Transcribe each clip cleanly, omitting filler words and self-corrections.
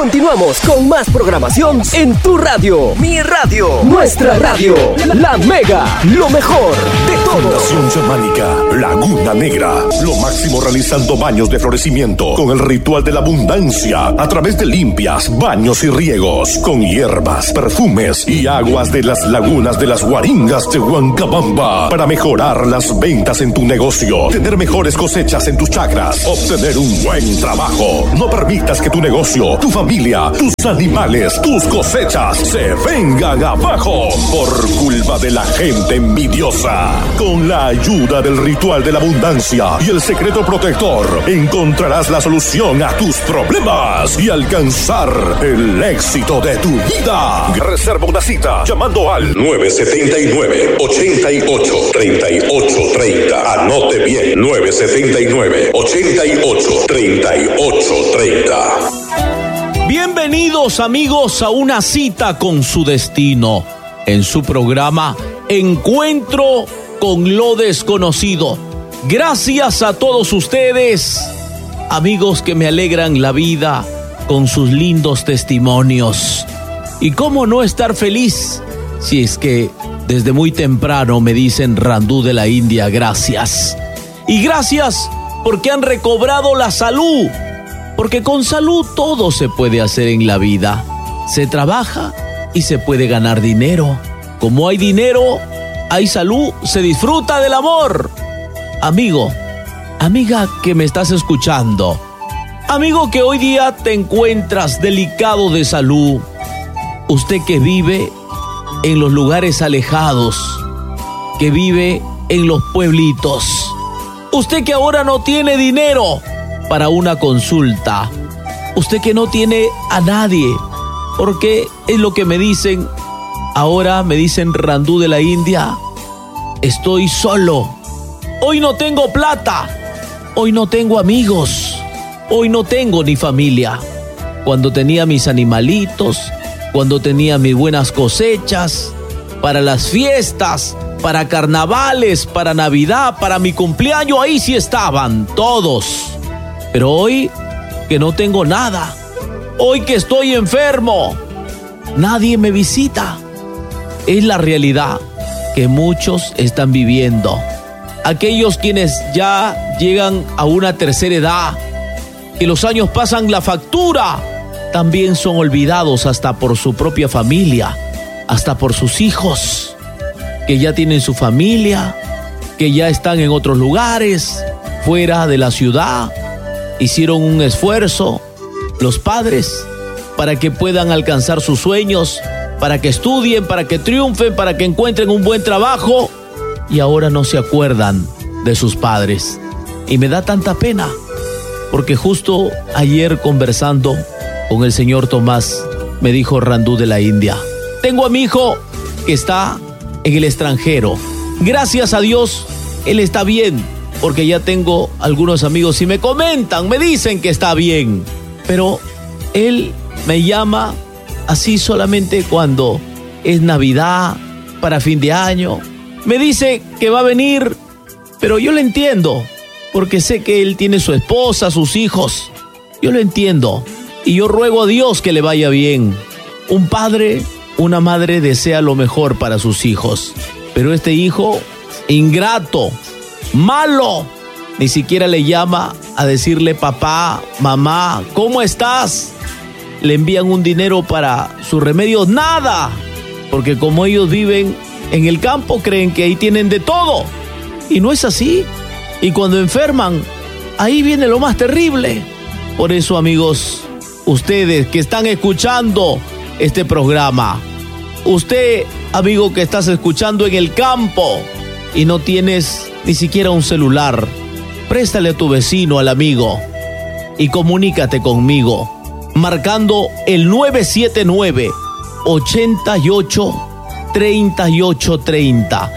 Continuamos con más programación en tu radio. Mi radio. Nuestra radio. La Mega. Lo mejor de todo. Fundación Chamánica Laguna Negra. Lo máximo realizando baños de florecimiento con el ritual de la abundancia a través de limpias, baños y riegos con hierbas, perfumes y aguas de las lagunas de las Guaringas de Huancabamba para mejorar las ventas en tu negocio, tener mejores cosechas en tus chacras, obtener un buen trabajo. No permitas que tu negocio, tu familia, tus animales, tus cosechas se vengan abajo por culpa de la gente envidiosa. Con la ayuda del ritual de la abundancia y el secreto protector, encontrarás la solución a tus problemas y alcanzar el éxito de tu vida. Reserva una cita llamando al 979-88-3830. Anote bien, 979-88-3830. Bienvenidos amigos a una cita con su destino en su programa Encuentro con lo Desconocido. Gracias a todos ustedes, amigos que me alegran la vida con sus lindos testimonios. Y cómo no estar feliz si es que desde muy temprano me dicen Randú de la India, gracias. Y gracias porque han recobrado la salud. Porque con salud todo se puede hacer en la vida. Se trabaja y se puede ganar dinero. Como hay dinero, hay salud, se disfruta del amor. Amigo, amiga que me estás escuchando, amigo que hoy día te encuentras delicado de salud, usted que vive en los lugares alejados, que vive en los pueblitos, usted que ahora no tiene dinero para una consulta, usted que no tiene a nadie, porque es lo que me dicen, ahora me dicen Randú de la India, estoy solo, hoy no tengo plata, hoy no tengo amigos, hoy no tengo ni familia. Cuando tenía mis animalitos, cuando tenía mis buenas cosechas, para las fiestas, para carnavales, para Navidad, para mi cumpleaños, ahí sí estaban todos. Pero hoy que no tengo nada, hoy que estoy enfermo, nadie me visita. Es la realidad que muchos están viviendo. Aquellos quienes ya llegan a una tercera edad, que los años pasan la factura, también son olvidados hasta por su propia familia, hasta por sus hijos, que ya tienen su familia, que ya están en otros lugares, fuera de la ciudad. Hicieron un esfuerzo, los padres, para que puedan alcanzar sus sueños, para que estudien, para que triunfen, para que encuentren un buen trabajo, y ahora no se acuerdan de sus padres. Y me da tanta pena, porque justo ayer conversando con el señor Tomás, me dijo Randú de la India, tengo a mi hijo que está en el extranjero. Gracias a Dios, él está bien, porque ya tengo algunos amigos y me comentan, me dicen que está bien. Pero él me llama así solamente cuando es Navidad, para fin de año. Me dice que va a venir, pero yo lo entiendo, porque sé que él tiene su esposa, sus hijos. Yo lo entiendo y yo ruego a Dios que le vaya bien. Un padre, una madre desea lo mejor para sus hijos, pero este hijo, ingrato, malo, ni siquiera le llama a decirle papá, mamá, ¿cómo estás? Le envían un dinero para sus remedios, nada, porque como ellos viven en el campo creen que ahí tienen de todo, y no es así. Y cuando enferman, ahí viene lo más terrible. Por eso, amigos, ustedes que están escuchando este programa, usted, amigo que estás escuchando en el campo y no tienes ni siquiera un celular, préstale a tu vecino, al amigo, y comunícate conmigo marcando el 979-88-3830.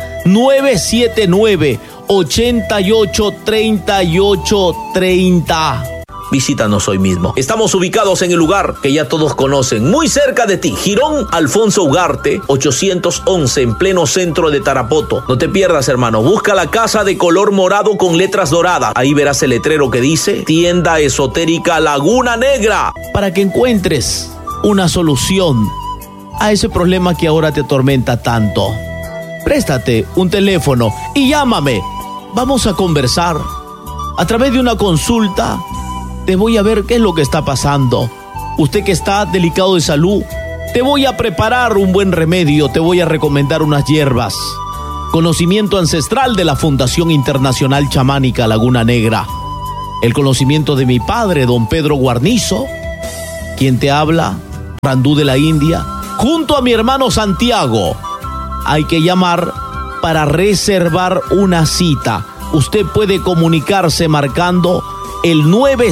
979-88-3830. visítanos hoy mismo. Estamos ubicados en el lugar que ya todos conocen, muy cerca de ti, Jirón Alfonso Ugarte, 811, en pleno centro de Tarapoto. No te pierdas, hermano, busca la casa de color morado con letras doradas. Ahí verás el letrero que dice Tienda Esotérica Laguna Negra, para que encuentres una solución a ese problema que ahora te atormenta tanto. Préstate un teléfono y llámame. Vamos a conversar. A través de una consulta te voy a ver qué es lo que está pasando. Usted que está delicado de salud, te voy a preparar un buen remedio, te voy a recomendar unas hierbas. Conocimiento ancestral de la Fundación Internacional Chamánica Laguna Negra. El conocimiento de mi padre, don Pedro Guarnizo, quien te habla, Randú de la India, junto a mi hermano Santiago. Hay que llamar para reservar una cita. Usted puede comunicarse marcando el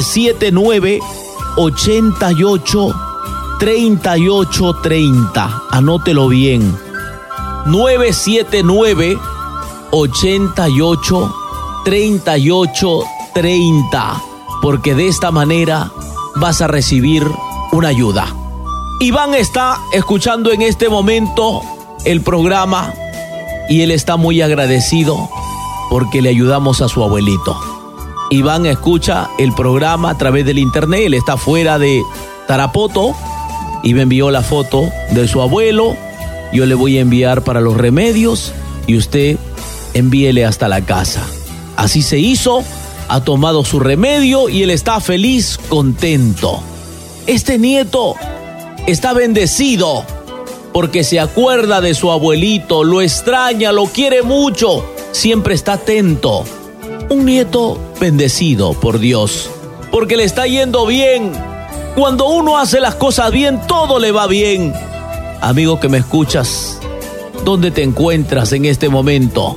979-88-3830. Anótelo bien. 979-88-3830. Porque de esta manera vas a recibir una ayuda. Iván está escuchando en este momento el programa y él está muy agradecido porque le ayudamos a su abuelito. Iván escucha el programa a través del internet, él está fuera de Tarapoto y me envió la foto de su abuelo. Yo le voy a enviar para los remedios y usted envíele hasta la casa. Así se hizo, ha tomado su remedio y él está feliz, contento. Este nieto está bendecido porque se acuerda de su abuelito, lo extraña, lo quiere mucho, siempre está atento. Un nieto bendecido por Dios, porque le está yendo bien. Cuando uno hace las cosas bien, todo le va bien. Amigo que me escuchas, ¿dónde te encuentras en este momento?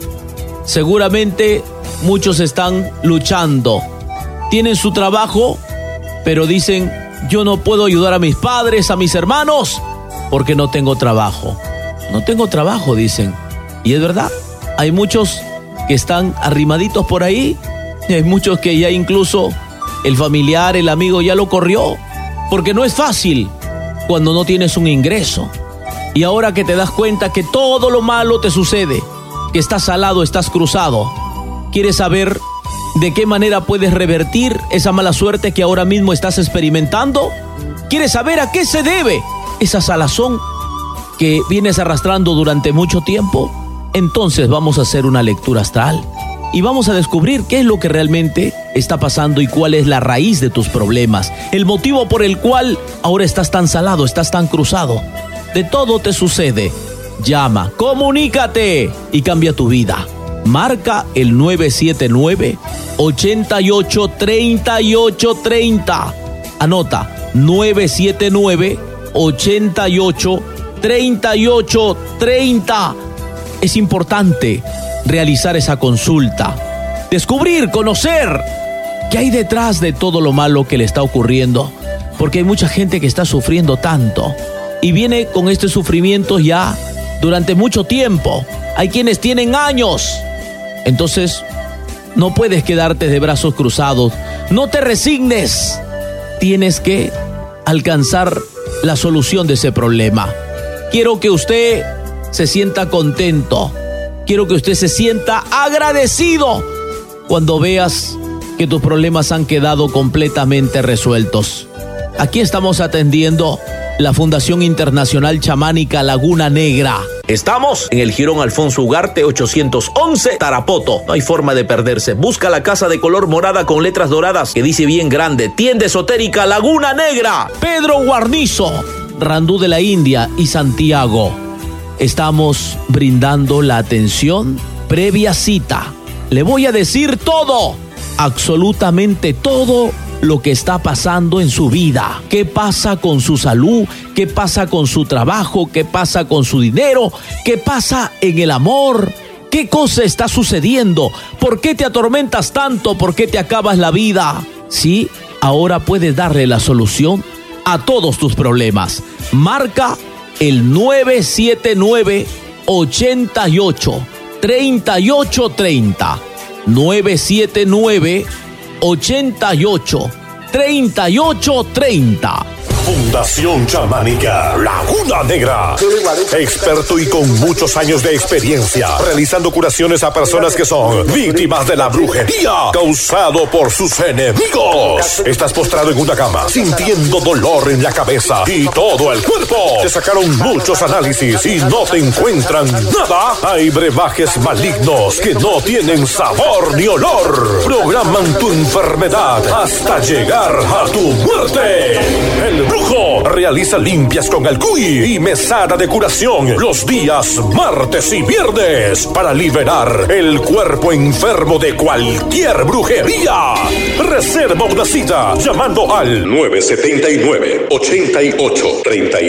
Seguramente muchos están luchando, tienen su trabajo, pero dicen: yo no puedo ayudar a mis padres, a mis hermanos, porque no tengo trabajo. No tengo trabajo, dicen. Y es verdad, hay muchos que están arrimaditos por ahí, y hay muchos que ya incluso el familiar, el amigo ya lo corrió, porque no es fácil cuando no tienes un ingreso. Y ahora que te das cuenta que todo lo malo te sucede, que estás salado, estás cruzado, quieres saber ¿de qué manera puedes revertir esa mala suerte que ahora mismo estás experimentando? ¿Quieres saber a qué se debe esa salazón que vienes arrastrando durante mucho tiempo? Entonces vamos a hacer una lectura astral y vamos a descubrir qué es lo que realmente está pasando y cuál es la raíz de tus problemas, el motivo por el cual ahora estás tan salado, estás tan cruzado. De todo te sucede. Llama, comunícate y cambia tu vida. Marca el 979-88-3830. Anota, 979-88-3830. Es importante realizar esa consulta, descubrir, conocer qué hay detrás de todo lo malo que le está ocurriendo, porque hay mucha gente que está sufriendo tanto y viene con este sufrimiento ya durante mucho tiempo. Hay quienes tienen años. Entonces, no puedes quedarte de brazos cruzados. No te resignes. Tienes que alcanzar la solución de ese problema. Quiero que usted se sienta contento. Quiero que usted se sienta agradecido cuando veas que tus problemas han quedado completamente resueltos. Aquí estamos atendiendo la Fundación Internacional Chamánica Laguna Negra. Estamos en el Jirón Alfonso Ugarte, 811, Tarapoto. No hay forma de perderse. Busca la casa de color morada con letras doradas que dice bien grande: Tienda Esotérica Laguna Negra. Pedro Guarnizo, Randú de la India y Santiago. Estamos brindando la atención previa cita. Le voy a decir todo, absolutamente todo lo que está pasando en su vida. ¿Qué pasa con su salud? ¿Qué pasa con su trabajo? ¿Qué pasa con su dinero? ¿Qué pasa en el amor? ¿Qué cosa está sucediendo? ¿Por qué te atormentas tanto? ¿Por qué te acabas la vida? Sí, ahora puedes darle la solución a todos tus problemas. Marca el 979-88-3830. 979-88 3830. Fundación Chamánica Laguna Negra. Experto y con muchos años de experiencia realizando curaciones a personas que son víctimas de la brujería causado por sus enemigos. Estás postrado en una cama sintiendo dolor en la cabeza y todo el cuerpo. Te sacaron muchos análisis y no te encuentran nada. Hay brebajes malignos que no tienen sabor ni olor. Programan tu enfermedad hasta llegar a tu muerte. El brujo realiza limpias con el cuy y mesada de curación los días martes y viernes para liberar el cuerpo enfermo de cualquier brujería. Reserva una cita llamando al 979-8831.